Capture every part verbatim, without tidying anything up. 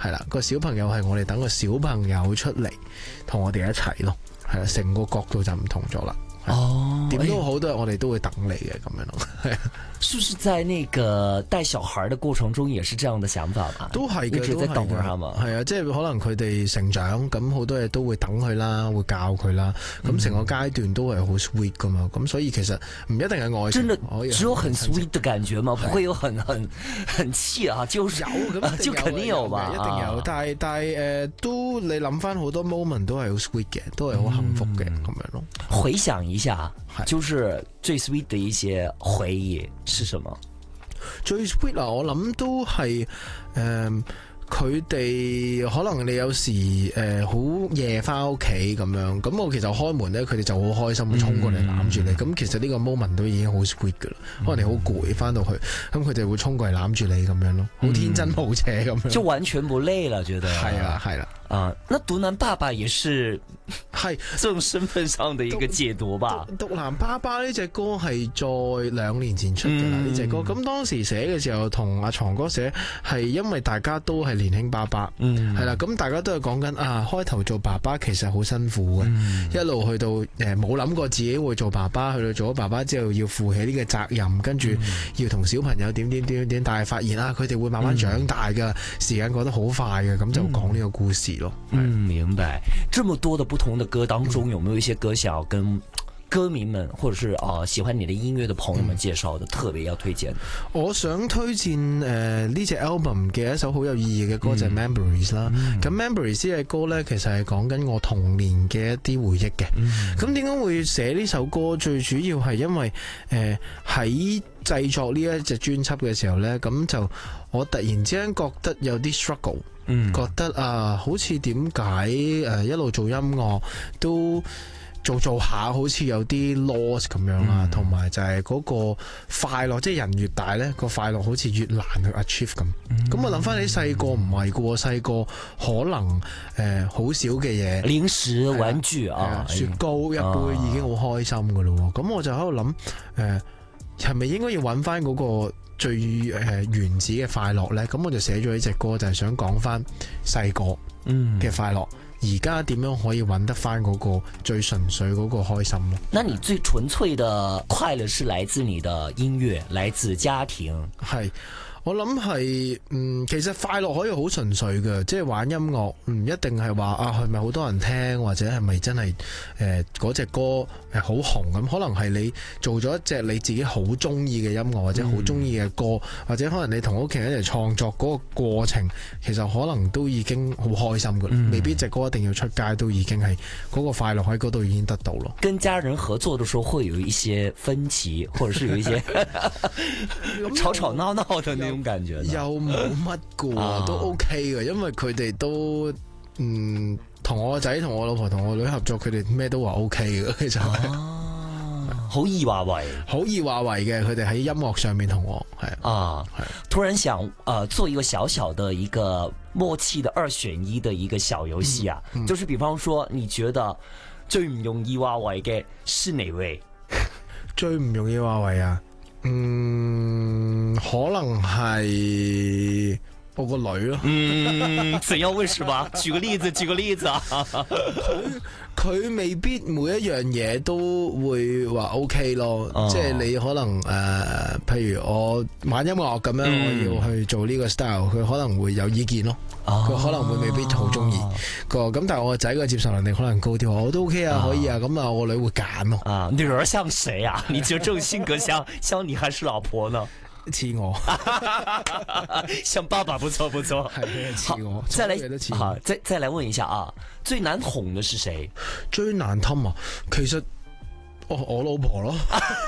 係啦，個小朋友係我哋等個小朋友出嚟同我哋一齊咯，係啦，成個角度就唔同咗啦。哦，點都好，都係我哋都會等你嘅咁樣咯。係啊， 是不是在那個帶小孩的過程中也是這樣的想法嘛？ 都係嘅， 一直在等佢嘛。 係啊，即係可能佢哋成長，咁好多嘢都會等佢啦，會教佢啦。咁成個階段都係好 sweet 噶嘛。咁所以其實唔一定係愛情。 真的只有很 sweet 的感覺嗎？不會有很很很氣啊？就是有咁，就肯定有吧？ 一定有。但係但係誒，都你諗翻好多 moment 都係好 sweet 嘅，都係好幸福嘅咁樣咯。 回想一下，就是最 sweet 的一些回憶是什麼？ 最 sweet 啊，我諗都係誒，佢哋可能你有時誒好夜翻屋企咁樣，咁我其實開門咧，佢哋就好開心咁衝過嚟攬住你，咁、嗯、其實呢個 moment 都已經好 sweet 噶啦。嗯、可能你好攰翻到去，咁佢哋會衝過嚟攬住你咁樣咯，好天真無邪咁樣， 就完全不累啦，覺得係啦係啦。 啊，那獨男爸爸也是係這種身份上的一個解讀吧。 獨男爸爸呢隻歌係在兩年前出嘅啦，呢隻歌。咁當時寫嘅時候同阿床哥寫，係因為大家都係年輕爸爸，係、嗯、啦。咁大家都係講緊啊，開頭做爸爸其實好辛苦嘅、嗯，一路去到誒冇諗過自己會做爸爸，去到做咗爸爸之後要負起呢個責任，跟住要同小朋友點點點點，但係發現啊，佢哋會慢慢長大嘅、嗯，時間過得好快嘅，咁就講呢個故事。 嗯，明白。這麼多的不同的歌當中，有沒有一些歌想要跟歌迷們，或者是啊、呃、喜歡你的音樂的朋友們介紹的，嗯、特別要推薦？我想推薦誒呢隻 album 嘅一首好有意義嘅歌、嗯、就係、是、Memories 啦。咁、嗯、Memories 呢隻歌呢，其實係講緊我童年嘅一啲回憶嘅。咁點解會寫呢首歌？最主要係因為誒喺製作呢一隻專輯嘅時候呢，咁就我突然之間覺得有啲 struggle。嗯，覺得啊，好似點解誒一路做音樂都做做下，好似有啲 loss 咁樣啦，同、嗯、埋就係嗰個快樂，即係人越大咧，個快樂好似越難去 achieve 咁。咁、嗯、我諗翻起細個唔係嘅，細個可能誒好少嘅嘢，零食玩具啊，雪糕一杯已經好開心噶咯。咁、啊、我就喺度諗誒，係、呃、咪應該要揾翻嗰個最誒原始嘅快樂呢？咁我就寫咗呢隻歌，就係想講翻細個嘅快樂，而家點樣可以揾得翻嗰個最純粹嗰個開心咯？那你最純粹的快樂是來自你的音樂，來自家庭？係。我諗係，嗯，其實快樂可以好純粹嘅，即係玩音樂唔一定係話啊，係咪好多人聽，或者係咪真係誒嗰隻歌誒好紅咁？可能係你做咗一隻你自己好中意嘅音樂，或者好中意嘅歌，嗯，或者可能你同屋企人一齊創作嗰個過程，其實可能都已經好開心噶啦，嗯，未必隻歌一定要出街，都已經係嗰個快樂喺嗰度已經得到咯。跟家人合作嘅時候會有一些分歧，或者是有一些吵吵鬧鬧的那種感覺，又冇乜噶，都 OK 嘅，因為佢哋都嗯同我個仔、同我老婆、同我女合作，佢哋咩都話 OK 嘅，其實好易話為，好易話為嘅，佢哋喺音樂上面同我係啊，係突然想呃做一個小小的一個默契的二選一的一個小遊戲啊，嗯嗯，就是比方說你覺得最唔容易話為嘅是哪位？最唔容易話為啊？嗯，可能係我個女咯。嗯，怎樣為什麼？舉個例子，舉個例子啊。佢佢未必每一樣嘢都會話 OK 咯，哦，即係你可能誒、呃，譬如我玩音樂咁樣，嗯，我要去做呢個 style，佢可能會有意見咯。佢，哦，可能會未必好中意個，咁但係我個仔個接受能力可能高啲，我都 OK 啊，可以啊，咁啊我女會揀咯。啊，女兒像誰啊？你覺得這種性格像像你還是老婆呢？似我，像爸爸不錯不錯，係似我。再來好，再再來問一下啊，最難哄的是誰？最難氹啊，其實我我老婆咯。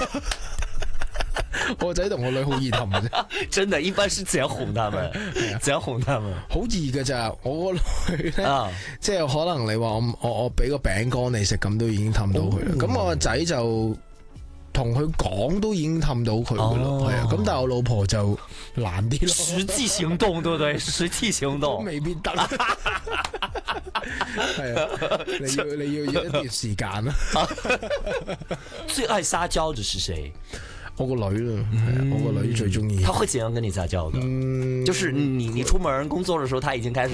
我仔同我女好易氹嘅啫，真的，一般是怎樣哄他們？怎樣哄他們？好易㗎咋，我個女咧，啊，即係可能你話我我我俾個餅乾你食，咁都已經氹到佢啦。咁，哦，我個仔就同佢講都已經氹到佢噶啦，係啊。咁但係我老婆就難啲咯。實際行動對唔對？實際行動未必得。係啊，你要你要要一段時間啦。最愛撒嬌的是誰？我個女啦，嗯，我個女最中意。他會怎樣跟你撒嬌的？嗯，就是你你出門工作的時候，他已經開始